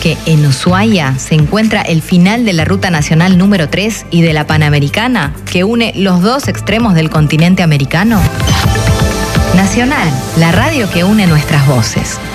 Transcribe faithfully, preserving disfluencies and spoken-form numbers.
que en Ushuaia se encuentra el final de la Ruta Nacional número tres y de la Panamericana, que une los dos extremos del continente americano? Nacional, la radio que une nuestras voces.